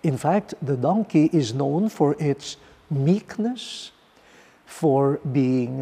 In fact, the donkey is known for its meekness, for being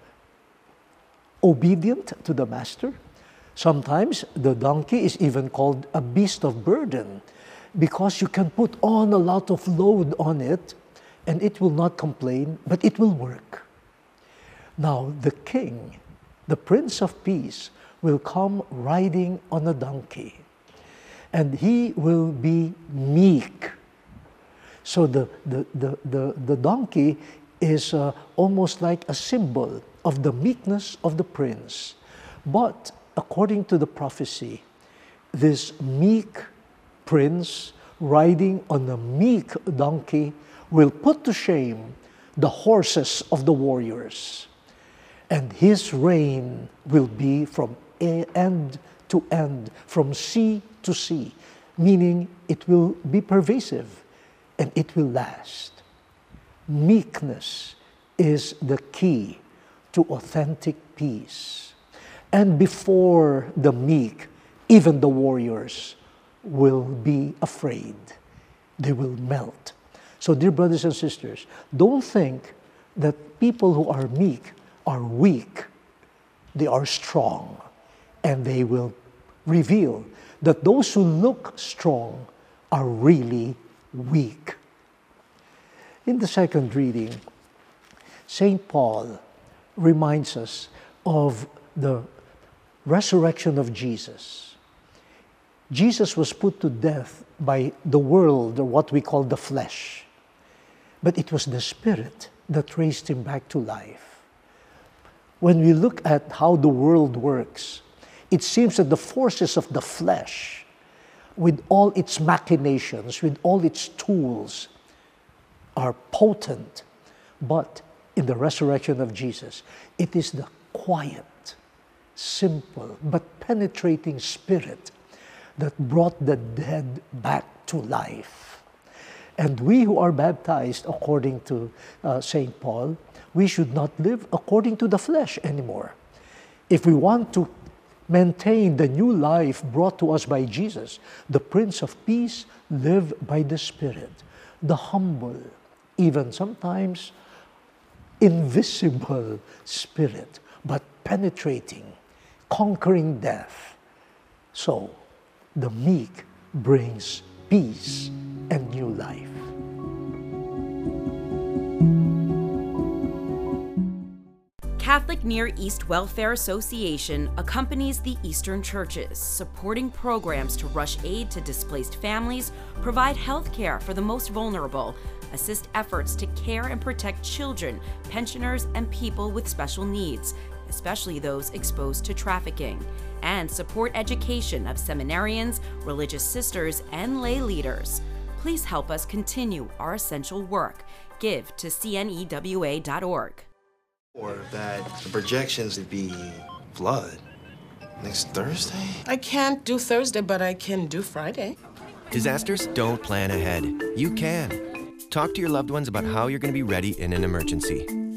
obedient to the master. Sometimes the donkey is even called a beast of burden because you can put on a lot of load on it and it will not complain, but it will work. Now the king, the Prince of Peace, will come riding on a donkey, and he will be meek. So the donkey is almost like a symbol of the meekness of the prince. But according to the prophecy, this meek prince riding on a meek donkey will put to shame the horses of the warriors. And his reign will be from end to end, from sea to sea, meaning it will be pervasive and it will last. Meekness is the key to authentic peace. And before the meek, even the warriors will be afraid. They will melt. So, dear brothers and sisters, don't think that people who are meek are weak. They are strong. And they will reveal that those who look strong are really weak. In the second reading, St. Paul reminds us of the resurrection of Jesus. Jesus was put to death by the world, or what we call the flesh. But it was the Spirit that raised him back to life. When we look at how the world works, it seems that the forces of the flesh, with all its machinations, with all its tools, are potent. But in the resurrection of Jesus, it is the quiet, simple, but penetrating Spirit that brought the dead back to life. And we who are baptized according to St. Paul, we should not live according to the flesh anymore. If we want to maintain the new life brought to us by Jesus, the Prince of Peace, live by the Spirit, the humble, even sometimes invisible Spirit, but penetrating, conquering death. So, the meek brings peace and new life. Catholic Near East Welfare Association accompanies the Eastern churches, supporting programs to rush aid to displaced families, provide health care for the most vulnerable, assist efforts to care and protect children, pensioners, and people with special needs, especially those exposed to trafficking, and support education of seminarians, religious sisters, and lay leaders. Please help us continue our essential work. Give to cnewa.org. Or that the projections would be flood next Thursday? I can't do Thursday, but I can do Friday. Disasters don't plan ahead. You can. Talk to your loved ones about how you're going to be ready in an emergency.